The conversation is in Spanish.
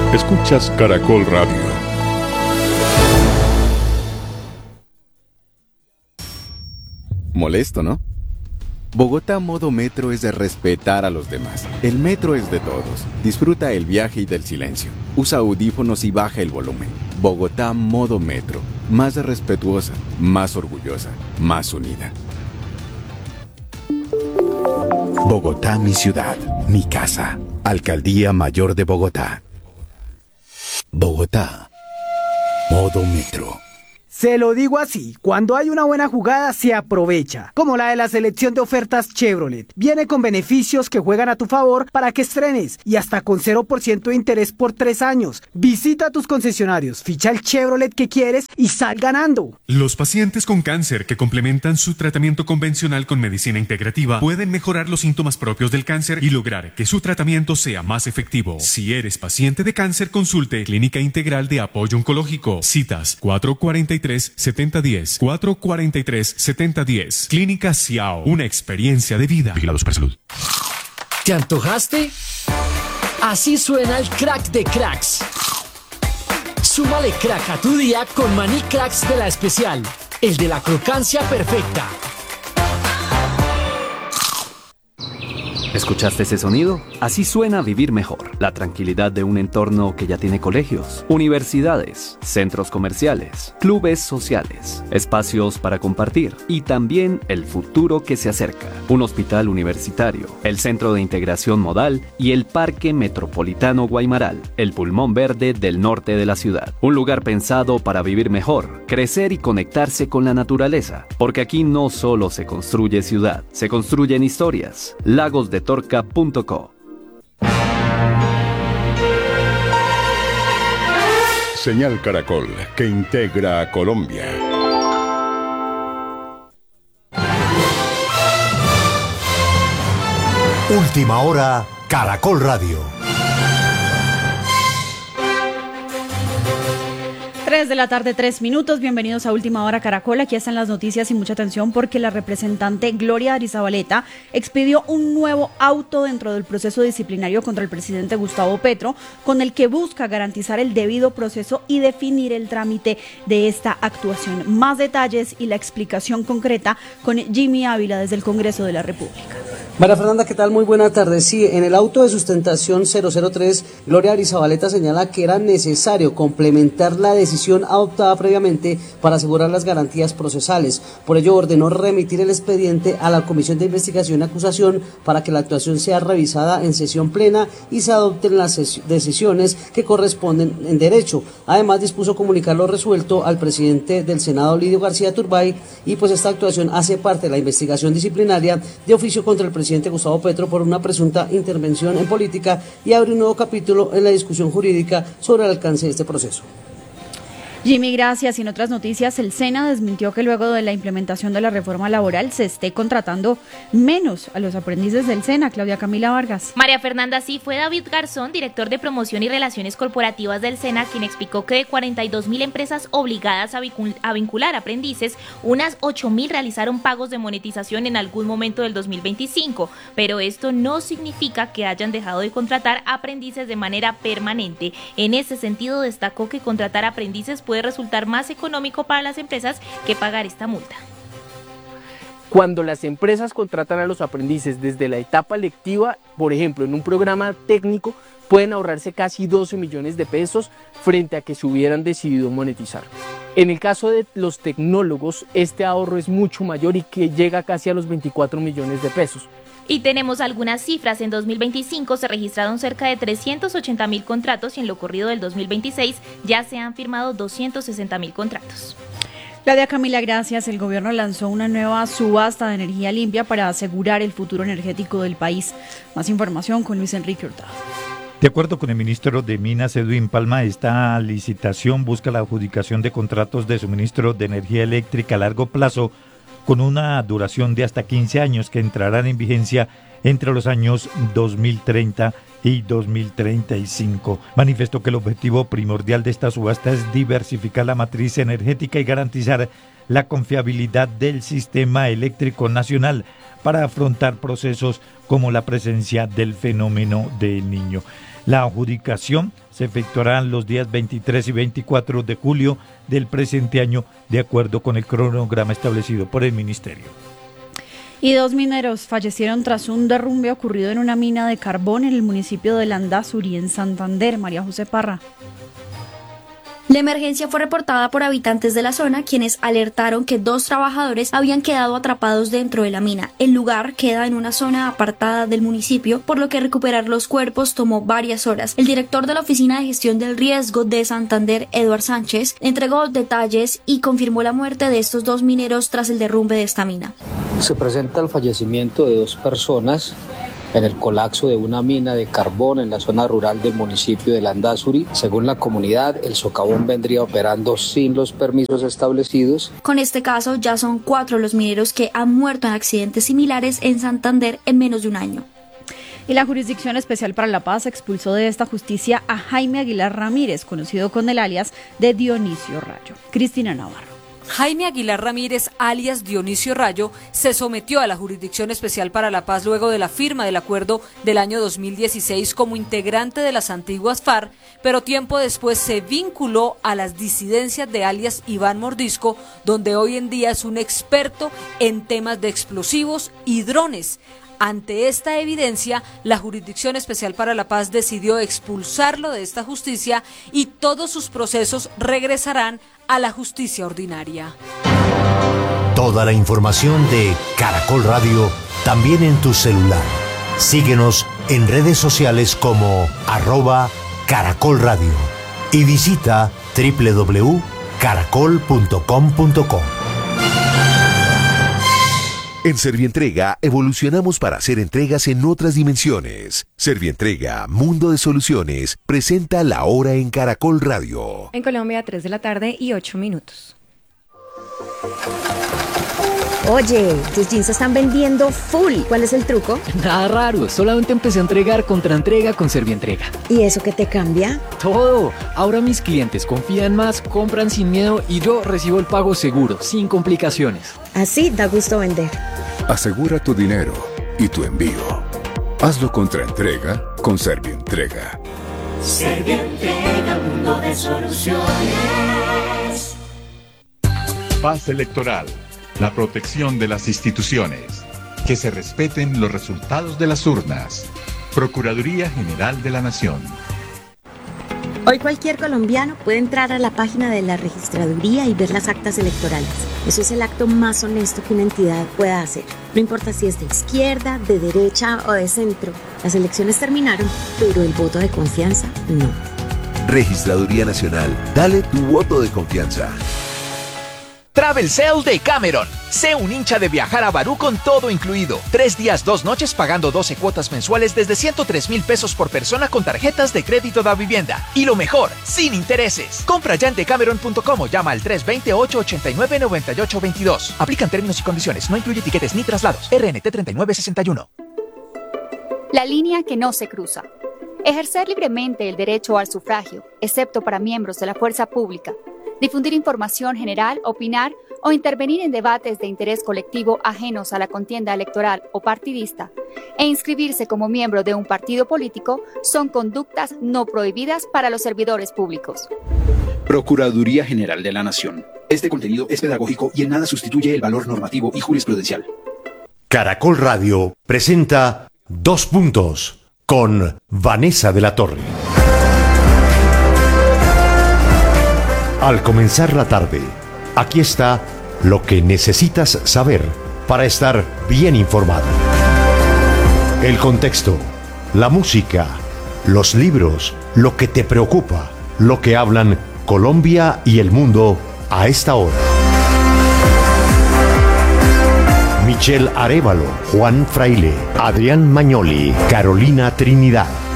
Escuchas Caracol Radio. Molesto, ¿no? Bogotá Modo Metro es de respetar a los demás. El metro es de todos. Disfruta el viaje y del silencio. Usa audífonos y baja el volumen. Bogotá Modo Metro. Más respetuosa, más orgullosa, más unida. Bogotá, mi ciudad, mi casa. Alcaldía Mayor de Bogotá. Bogotá, Modo Metro. Se lo digo así, cuando hay una buena jugada se aprovecha, como la de la selección de ofertas Chevrolet. Viene con beneficios que juegan a tu favor para que estrenes y hasta con 0% de interés por 3 años. Visita tus concesionarios, ficha el Chevrolet que quieres y sal ganando. Los pacientes con cáncer que complementan su tratamiento convencional con medicina integrativa pueden mejorar los síntomas propios del cáncer y lograr que su tratamiento sea más efectivo. Si eres paciente de cáncer, consulte Clínica Integral de Apoyo Oncológico. Citas 443-7010. 443-7010. Clínica Ciao. Una experiencia de vida. Vigilados para salud. ¿Te antojaste? Así suena el crack de cracks. Súmale crack a tu día con maní cracks de La Especial. El de la crocancia perfecta. ¿Escuchaste ese sonido? Así suena vivir mejor. La tranquilidad de un entorno que ya tiene colegios, universidades, centros comerciales, clubes sociales, espacios para compartir y también el futuro que se acerca. Un hospital universitario, el Centro de Integración Modal y el Parque Metropolitano Guaymaral, el pulmón verde del norte de la ciudad. Un lugar pensado para vivir mejor, crecer y conectarse con la naturaleza. Porque aquí no solo se construye ciudad, se construyen historias. lagosdetorca.co. Señal Caracol, que integra a Colombia. Última hora, Caracol Radio. 3 de la tarde, 3 minutos. Bienvenidos a Última Hora Caracol. Aquí están las noticias y mucha atención porque la representante Gloria Arizabaleta expidió un nuevo auto dentro del proceso disciplinario contra el presidente Gustavo Petro, con el que busca garantizar el debido proceso y definir el trámite de esta actuación. Más detalles y la explicación concreta con Jimmy Ávila desde el Congreso de la República. María Fernanda, ¿qué tal? Muy buena tarde. Sí, en el auto de sustentación 003, Gloria Arizabaleta señala que era necesario complementar la decisión adoptada previamente para asegurar las garantías procesales. Por ello, ordenó remitir el expediente a la Comisión de Investigación y Acusación para que la actuación sea revisada en sesión plena y se adopten las decisiones que corresponden en derecho. Además, dispuso comunicar lo resuelto al presidente del Senado, Lidio García Turbay, y pues esta actuación hace parte de la investigación disciplinaria de oficio contra el presidente Gustavo Petro por una presunta intervención en política y abre un nuevo capítulo en la discusión jurídica sobre el alcance de este proceso. Jimmy, gracias. Y en otras noticias, el SENA desmintió que luego de la implementación de la reforma laboral se esté contratando menos a los aprendices del SENA. Claudia Camila Vargas. María Fernanda, sí, fue David Garzón, director de Promoción y Relaciones Corporativas del SENA, quien explicó que de 42.000 empresas obligadas a vincular aprendices, unas 8.000 realizaron pagos de monetización en algún momento del 2025, pero esto no significa que hayan dejado de contratar aprendices de manera permanente. En ese sentido, destacó que contratar aprendices puede resultar más económico para las empresas que pagar esta multa. Cuando las empresas contratan a los aprendices desde la etapa lectiva, por ejemplo, en un programa técnico, pueden ahorrarse casi 12 millones de pesos frente a que se hubieran decidido monetizar. En el caso de los tecnólogos, este ahorro es mucho mayor y que llega casi a los 24 millones de pesos. Y tenemos algunas cifras. En 2025 se registraron cerca de 380.000 contratos y en lo corrido del 2026 ya se han firmado 260.000 contratos. Claudia Camila, gracias. El gobierno lanzó una nueva subasta de energía limpia para asegurar el futuro energético del país. Más información con Luis Enrique Hurtado. De acuerdo con el ministro de Minas, Edwin Palma, esta licitación busca la adjudicación de contratos de suministro de energía eléctrica a largo plazo con una duración de hasta 15 años que entrarán en vigencia entre los años 2030 y 2035. Manifestó que el objetivo primordial de esta subasta es diversificar la matriz energética y garantizar la confiabilidad del sistema eléctrico nacional para afrontar procesos como la presencia del fenómeno del Niño. La adjudicación se efectuará los días 23 y 24 de julio del presente año, de acuerdo con el cronograma establecido por el Ministerio. Y 2 mineros fallecieron tras un derrumbe ocurrido en una mina de carbón en el municipio de Landazuri, en Santander. María José Parra. La emergencia fue reportada por habitantes de la zona, quienes alertaron que 2 trabajadores habían quedado atrapados dentro de la mina. El lugar queda en una zona apartada del municipio, por lo que recuperar los cuerpos tomó varias horas. El director de la Oficina de Gestión del Riesgo de Santander, Eduard Sánchez, entregó detalles y confirmó la muerte de estos 2 mineros tras el derrumbe de esta mina. Se presenta el fallecimiento de 2 personas en el colapso de una mina de carbón en la zona rural del municipio de Landazuri. Según la comunidad, el socavón vendría operando sin los permisos establecidos. Con este caso, ya son 4 los mineros que han muerto en accidentes similares en Santander en menos de un año. Y la Jurisdicción Especial para la Paz expulsó de esta justicia a Jaime Aguilar Ramírez, conocido con el alias de Dionisio Rayo. Cristina Navarro. Jaime Aguilar Ramírez, alias Dionisio Rayo, se sometió a la Jurisdicción Especial para la Paz luego de la firma del acuerdo del año 2016 como integrante de las antiguas FARC, pero tiempo después se vinculó a las disidencias de alias Iván Mordisco, donde hoy en día es un experto en temas de explosivos y drones. Ante esta evidencia, la Jurisdicción Especial para la Paz decidió expulsarlo de esta justicia y todos sus procesos regresarán a la justicia ordinaria. Toda la información de Caracol Radio también en tu celular. Síguenos en redes sociales como @Caracol Radio y visita www.caracol.com.co. En Servientrega evolucionamos para hacer entregas en otras dimensiones. Servientrega, Mundo de Soluciones, presenta La Hora en Caracol Radio. En Colombia, 3 de la tarde y 8 minutos. Oye, tus jeans están vendiendo full. ¿Cuál es el truco? Nada raro, solamente empecé a entregar contraentrega con Servientrega. ¿Y eso qué te cambia? Todo. Ahora mis clientes confían más, compran sin miedo y yo recibo el pago seguro, sin complicaciones. Así da gusto vender. Asegura tu dinero y tu envío. Hazlo contraentrega con Servientrega. Servientrega, Mundo de Soluciones. Paz electoral. La protección de las instituciones. Que se respeten los resultados de las urnas. Procuraduría General de la Nación. Hoy cualquier colombiano puede entrar a la página de la registraduría y ver las actas electorales. Eso es el acto más honesto que una entidad pueda hacer. No importa si es de izquierda, de derecha o de centro. Las elecciones terminaron, pero el voto de confianza no. Registraduría Nacional. Dale tu voto de confianza. Travel Sale de Cameron. Sé un hincha de viajar a Barú con todo incluido. 3 días, 2 noches pagando 12 cuotas mensuales desde 103,000 pesos por persona con tarjetas de crédito da vivienda. Y lo mejor, sin intereses. Compra ya en decameron.com o llama al 320-889-9822. Aplican términos y condiciones. No incluye tiquetes ni traslados. RNT 3961. La línea que no se cruza. Ejercer libremente el derecho al sufragio, excepto para miembros de la fuerza pública. Difundir información general, opinar o intervenir en debates de interés colectivo ajenos a la contienda electoral o partidista e inscribirse como miembro de un partido político son conductas no prohibidas para los servidores públicos. Procuraduría General de la Nación. Este contenido es pedagógico y en nada sustituye el valor normativo y jurisprudencial. Caracol Radio presenta 2 puntos con Vanessa de la Torre. Al comenzar la tarde, aquí está lo que necesitas saber para estar bien informado. El contexto, la música, los libros, lo que te preocupa, lo que hablan Colombia y el mundo a esta hora. Michelle Arévalo, Juan Fraile, Adrián Mañoli, Carolina Trinidad.